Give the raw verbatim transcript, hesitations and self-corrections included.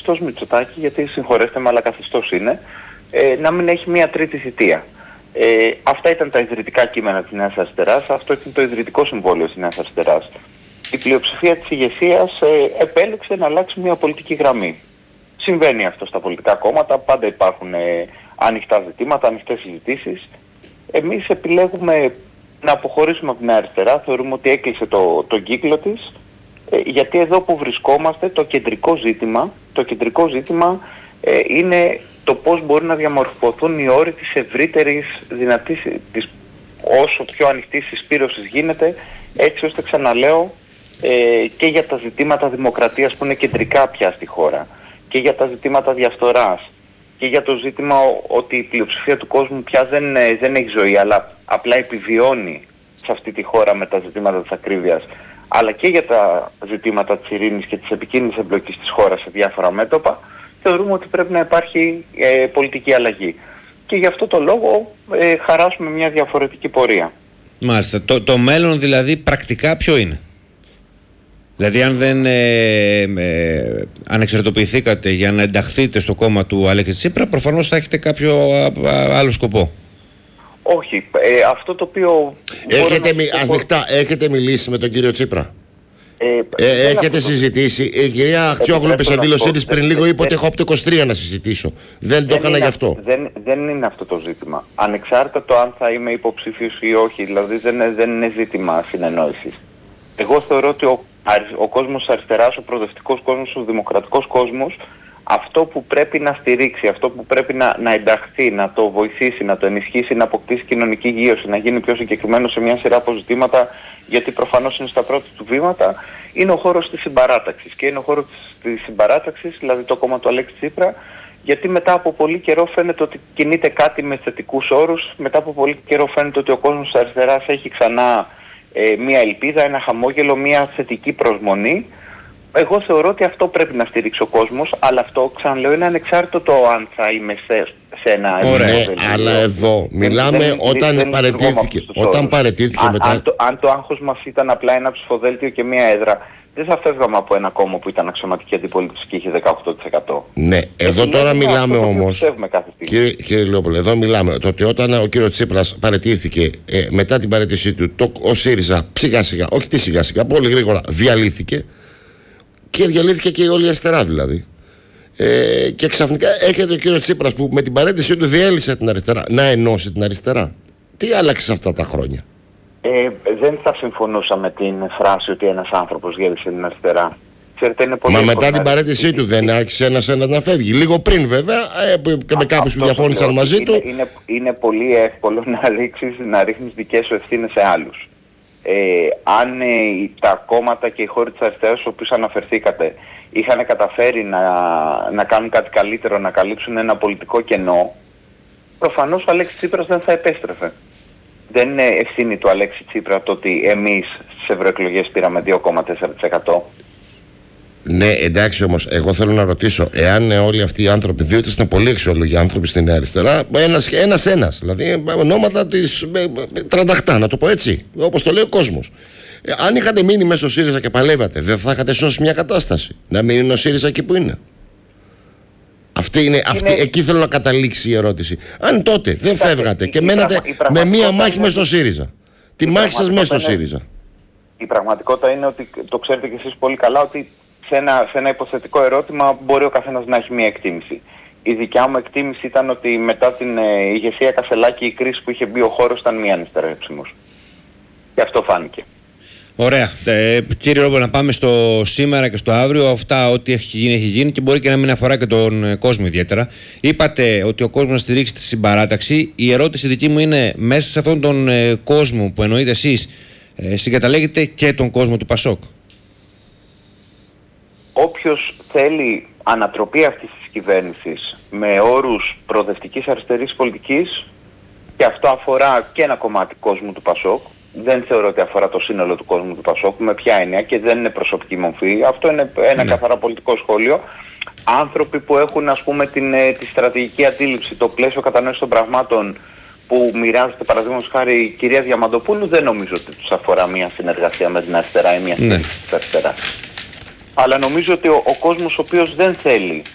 καθεστώς Μητσοτάκη, γιατί συγχωρέστε με αλλά καθεστώς είναι, ε, να μην έχει μια τρίτη θητεία. Ε, αυτά ήταν τα ιδρυτικά κείμενα της Νέας Αριστεράς, αυτό ήταν το ιδρυτικό συμβόλαιο της Νέας Αριστεράς. Η πλειοψηφία της ηγεσίας ε, επέλεξε να αλλάξει μια πολιτική γραμμή. Συμβαίνει αυτό στα πολιτικά κόμματα, πάντα υπάρχουν ε, ανοιχτά ζητήματα, ανοιχτές συζητήσεις. Εμείς επιλέγουμε να αποχωρήσουμε από την αριστερά, θεωρούμε ότι έκλεισε το, το κύκλο της, ε, γιατί εδώ που βρισκόμαστε το κεντρικό ζήτημα, το κεντρικό ζήτημα ε, είναι το πώς μπορεί να διαμορφωθούν οι όροι της ευρύτερης δυνατής, της όσο πιο ανοιχτής συσπήρωσης γίνεται, έτσι ώστε ξαναλέω ε, και για τα ζητήματα δημοκρατίας που είναι κεντρικά πια στη χώρα και για τα ζητήματα διαφθοράς και για το ζήτημα ότι η πλειοψηφία του κόσμου πια δεν, δεν έχει ζωή αλλά απλά επιβιώνει σε αυτή τη χώρα με τα ζητήματα της ακρίβειας, αλλά και για τα ζητήματα της ειρήνης και της επικίνδυνης εμπλοκής της χώρας σε διάφορα μέτωπα, θεωρούμε ότι πρέπει να υπάρχει ε, πολιτική αλλαγή. Και γι' αυτό το λόγο ε, χαράσουμε μια διαφορετική πορεία. Μάλιστα. Το, το μέλλον δηλαδή πρακτικά ποιο είναι? Δηλαδή αν δεν ε, ε, ανεξαρτητοποιηθήκατε για να ενταχθείτε στο κόμμα του Αλέξη Τσίπρα, προφανώς θα έχετε κάποιο α, α, άλλο σκοπό. Όχι. Ε, αυτό το οποίο... Έχετε, μι, ανοιχτά, έχετε μιλήσει με τον κύριο Τσίπρα? Ε, ε, έχετε συζητήσει? Η κυρία Αχτσιόγλου είπε σε δήλωσή της πριν λίγο, είπε ότι έχω από το είκοσι τρία να συζητήσω. Δεν το έκανα γι' αυτό. Δεν, δεν είναι αυτό το ζήτημα. Ανεξάρτητα το αν θα είμαι υποψήφιος ή όχι, δηλαδή δεν, δεν είναι ζήτημα συνεννόησης. Εγώ θεωρώ ότι ο, ο κόσμος της αριστεράς, ο προοδευτικός κόσμος, ο δημοκρατικός κόσμος, αυτό που πρέπει να στηρίξει, αυτό που πρέπει να, να ενταχθεί, να το βοηθήσει, να το ενισχύσει, να αποκτήσει κοινωνική γύρωση, να γίνει πιο συγκεκριμένο σε μια σειρά από ζητήματα, γιατί προφανώς είναι στα πρώτα του βήματα, είναι ο χώρος της συμπαράταξης. Και είναι ο χώρος της συμπαράταξης, δηλαδή το κόμμα του Αλέξη Τσίπρα, γιατί μετά από πολύ καιρό φαίνεται ότι κινείται κάτι με θετικούς όρους, μετά από πολύ καιρό φαίνεται ότι ο κόσμος της αριστεράς έχει ξανά ε, μια ελπίδα, ένα χαμόγελο, μια θετική προσμονή. Εγώ θεωρώ ότι αυτό πρέπει να στηρίξει ο κόσμος, αλλά αυτό, ξαναλέω, είναι ανεξάρτητο το αν θα είμαι σε, σε ένα... Ωραία, ναι, αλλά εδώ μιλάμε δεν, όταν δεν, παρετήθηκε, δεν όταν παρετήθηκε αν, μετά... Αν το, αν το άγχος μας ήταν απλά ένα ψηφοδέλτιο και μία έδρα, δεν θα φεύγαμε από ένα κόμμα που ήταν αξιωματική αντιπολίτευση και είχε δεκαοκτώ τοις εκατό. Ναι, εδώ και τώρα μιλάμε όμως, κύριε, κύριε Λιόπουλε, εδώ μιλάμε το ότι όταν ο κύριος Τσίπρας παρετήθηκε, ε, μετά την παρέτησή του, το, ο ΣΥΡΙΖΑ σιγά σιγά, όχι τι σιγά σιγά, πολύ γρήγορα διαλύθηκε. Και διαλύθηκε και η όλη αριστερά δηλαδή. Ε, και ξαφνικά έρχεται ο κύριος Τσίπρας που με την παρέτησή του διέλυσε την αριστερά, να ενώσει την αριστερά. Τι άλλαξε σε αυτά τα χρόνια? Ε, δεν θα συμφωνούσα με την φράση ότι ένας άνθρωπος διέλυσε την αριστερά. Ξέρετε, είναι πολύ. Μα μετά την παρέτησή του δεν άρχισε ένας ένας να φεύγει? Λίγο πριν βέβαια, ε, και με κάποιους που διαφώνησαν μαζί είναι, του. Είναι, είναι πολύ εύκολο να ρίξεις, να ρίχνεις δικές σου ευθύνες σε άλλους. Ε, αν ε, τα κόμματα και οι χώροι της αριστεράς στους οποίους αναφερθήκατε είχαν καταφέρει να, να κάνουν κάτι καλύτερο, να καλύψουν ένα πολιτικό κενό, προφανώς ο Αλέξης Τσίπρας δεν θα επέστρεφε. Δεν είναι ευθύνη του Αλέξη Τσίπρα το ότι εμείς στις ευρωεκλογές πήραμε δύο κόμμα τέσσερα τοις εκατό. Ναι, εντάξει, όμως, εγώ θέλω να ρωτήσω, εάν όλοι αυτοί οι άνθρωποι, διότι είναι πολύ αξιόλογοι άνθρωποι στην αριστερά, ένας ένας, ένας δηλαδή ονόματα της τρανταχτά, να το πω έτσι, όπως το λέει ο κόσμος. Ε, αν είχατε μείνει μέσα στο ΣΥΡΙΖΑ και παλεύατε, δεν θα είχατε σώσει μια κατάσταση? Να μην είναι ο ΣΥΡΙΖΑ εκεί που είναι? Αυτή είναι, αυτή, είναι... Εκεί θέλω να καταλήξει η ερώτηση. Αν τότε δεν Κοιτάξτε, φεύγατε η, και η, μένατε η με μία μάχη είναι... μέσα στο ΣΥΡΙΖΑ, τη μάχη σας μέσα στο ΣΥΡΙΖΑ. Η πραγματικότητα είναι ότι, το ξέρετε κι εσείς πολύ καλά, ότι σε ένα, σε ένα υποθετικό ερώτημα μπορεί ο καθένας να έχει μία εκτίμηση. Η δικιά μου εκτίμηση ήταν ότι μετά την ε, ηγεσία Κασελάκη η κρίση που είχε μπει ο χώρος ήταν μη ανυστερέψιμος. Και αυτό φάνηκε. Ωραία. Ε, κύριε Ρόμπο, να πάμε στο σήμερα και στο αύριο. Αυτά ό,τι έχει γίνει, έχει γίνει και μπορεί και να μην αφορά και τον ε, κόσμο ιδιαίτερα. Είπατε ότι ο κόσμος να στηρίξει τη συμπαράταξη. Η ερώτηση δική μου είναι, μέσα σε αυτόν τον ε, κόσμο που εννοείτε εσείς, ε, συγκαταλέγετε και τον κόσμο του Πασόκ? Όποιος θέλει ανατροπή αυτής της κυβέρνησης με όρους προοδευτικής αριστερής πολιτικής, και αυτό αφορά και ένα κομμάτι κόσμου του Πασόκ, δεν θεωρώ ότι αφορά το σύνολο του κόσμου του Πασόκ, με ποια έννοια, και δεν είναι προσωπική μορφή, αυτό είναι ένα ναι. καθαρά πολιτικό σχόλιο. Άνθρωποι που έχουν, ας πούμε, την, τη στρατηγική αντίληψη, το πλαίσιο κατανόησης των πραγμάτων που μοιράζεται, παραδείγματος χάρη, η κυρία Διαμαντοπούλου, δεν νομίζω ότι τους αφορά μια συνεργασία με την αριστερά ή μια στήριξη ναι. της αριστεράς. Αλλά νομίζω ότι ο, ο κόσμος ο οποίος δεν θέλει